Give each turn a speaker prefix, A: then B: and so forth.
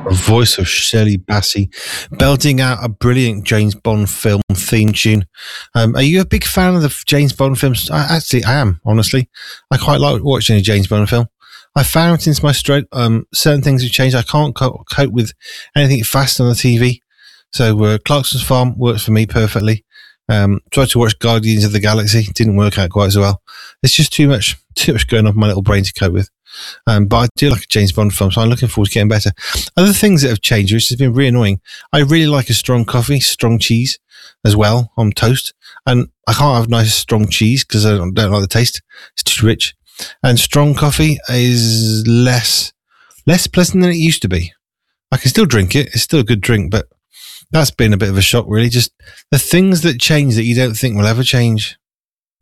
A: A voice of Shirley Bassey belting out a brilliant James Bond film theme tune. Are you a big fan of the James Bond films? I am, honestly. I quite like watching a James Bond film. I found since my stroke, certain things have changed. I can't cope with anything fast on the TV. So Clarkson's Farm works for me perfectly. Tried to watch Guardians of the Galaxy. Didn't work out quite so well. It's just too much going on for my little brain to cope with. But I do like a James Bond film, so I'm looking forward to getting better. Other things that have changed, which has been really annoying, I really like a strong coffee, strong cheese as well on toast. And I can't have nice strong cheese because I don't like the taste. It's too rich. And strong coffee is less pleasant than it used to be. I can still drink it. It's still a good drink, but that's been a bit of a shock, really. Just the things that change that you don't think will ever change.